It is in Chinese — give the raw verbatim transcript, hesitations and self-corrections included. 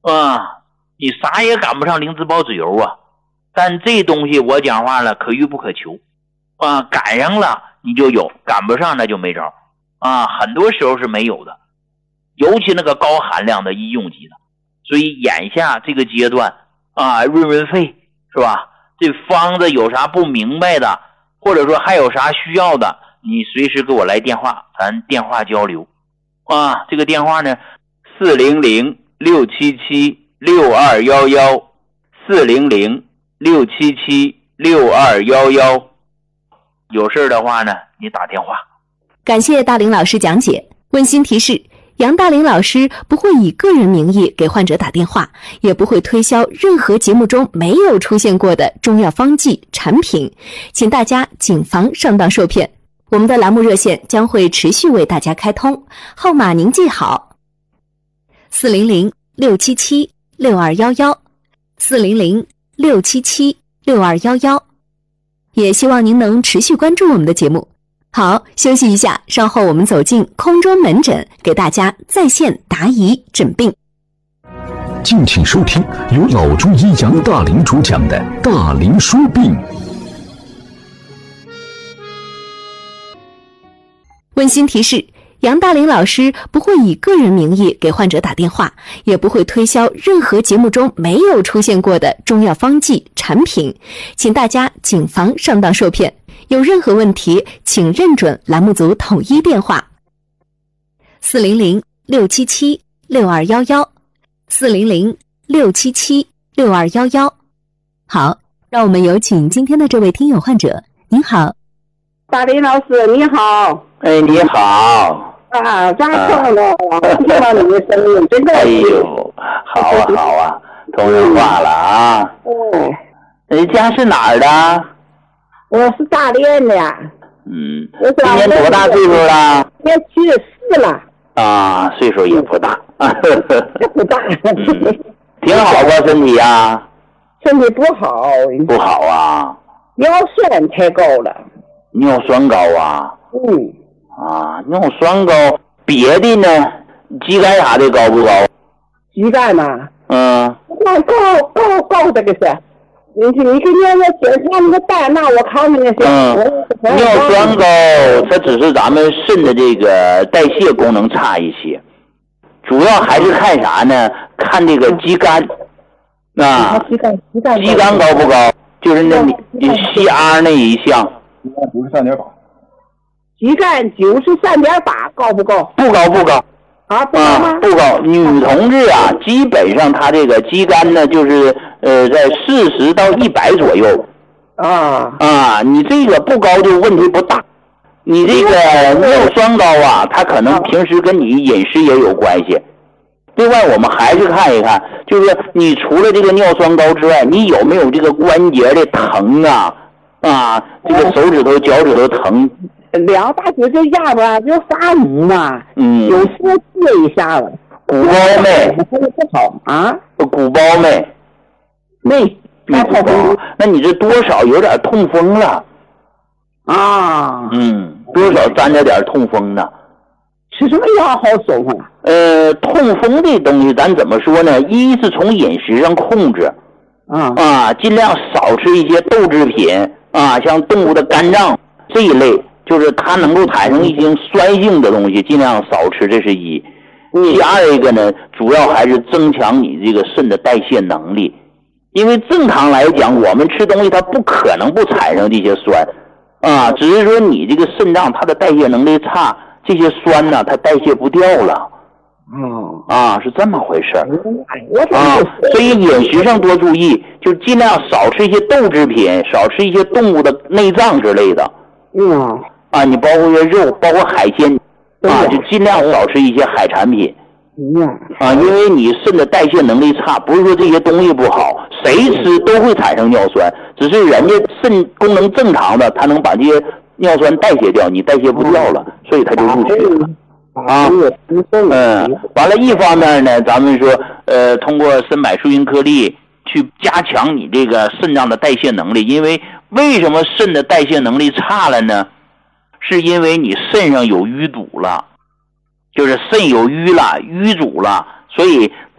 啊，你啥也赶不上灵芝孢子油啊。但这东西我讲话了，可遇不可求啊，赶上了你就有，赶不上那就没招啊，很多时候是没有的，尤其那个高含量的医用级的。所以眼下这个阶段啊，润润肺是吧？这方子有啥不明白的，或者说还有啥需要的，你随时给我来电话，咱电话交流啊。这个电话呢，四零零六七七六二一一，四零零六七七六二一一，有事的话呢，你打电话。 感谢大林老师讲解。温馨提示，杨大林老师不会以个人名义给患者打电话，也不会推销任何节目中没有出现过的中药方剂产品，请大家谨防上当受骗。我们的栏目热线将会持续为大家开通，号码您记好：四零零六七七六二一一，四零零六七七六二一一。也希望您能持续关注我们的节目。好，休息一下，稍后我们走进空中门诊，给大家在线答疑诊病。 敬请收听由老中医杨大林主讲的《大林说病》。 温馨提示，杨大林老师不会以个人名义给患者打电话，也不会推销任何节目中没有出现过的中药方剂产品，请大家谨防上当受骗。有任何问题，请认准栏目组统一电话：四零零六七七六二一一，四零零六七七六二一一。好，让我们有请今天的这位听友患者。您好， 大林老师，你好。 哎，你好。 啊，咋痛了？听到你的声音，真的。 哎呦，好啊好啊，通人话了啊。 嗯。 你家是哪儿的？ 我是大连的。 嗯。今年多大岁数了？ 也七十四了。 啊，岁数也不大。 不大。 嗯，挺好吧，身体啊？ 身体不好。 不好啊？ 尿酸太高了。 尿酸高啊？ 嗯。 啊，尿酸高，别的呢？肌酐啥的高不高？ 肌酐嘛？ 嗯。 高高高高这个是。你你给尿要检查那个胆呐，我看看那些。 嗯。尿酸高，它只是咱们肾的这个代谢功能差一些，主要还是看啥呢？看这个肌酐。啊。 肌酐肌酐。 肌酐高不高？就是那你 C R 那一项。 九十三点八。 肌酐九十三点八，高不高？ 不高不高。 啊，不高吗？ 啊，不高。女同志啊，基本上她这个肌酐呢，就是呃在四十到一百左右。 啊啊，你这个不高就问题不大。你这个尿酸高啊，它可能平时跟你饮食也有关系。另外，我们还是看一看，就是你除了这个尿酸高之外，你有没有这个关节的疼啊？啊，这个手指头、脚趾头疼。 两大指这压吧，就发堵嘛。 嗯。 有时候接一下子。 鼓包没？ 不好啊。 鼓包没？ 没。 没鼓包。那你这多少有点痛风了。 啊。 嗯，多少沾着点痛风呢。 吃什么药好受啊？ 呃，痛风这东西咱怎么说呢？一是从饮食上控制。 啊。 啊，尽量少吃一些豆制品啊，像动物的肝脏这一类。就是它能够产生一些酸性的东西，尽量少吃，这是一。第二一个呢，主要还是增强你这个肾的代谢能力。因为正常来讲，我们吃东西它不可能不产生这些酸，啊，只是说你这个肾脏它的代谢能力差，这些酸呢它代谢不掉了。 哦。 啊，是这么回事啊， 所以饮食上多注意，就尽量少吃一些豆制品，少吃一些动物的内脏之类的。 嗯。 啊，你包括些肉，包括海鲜，啊，就尽量少吃一些海产品。 嗯。 啊，因为你肾的代谢能力差，不是说这些东西不好，谁吃都会产生尿酸，只是人家肾功能正常的，他能把这些尿酸代谢掉，你代谢不掉了，所以他就入血了。啊，嗯，完了，一方面呢，咱们说，呃，通过肾锰素因颗粒去加强你这个肾脏的代谢能力，因为为什么肾的代谢能力差了呢？是因为你肾上有淤堵了，就是肾有淤了、淤阻了，所以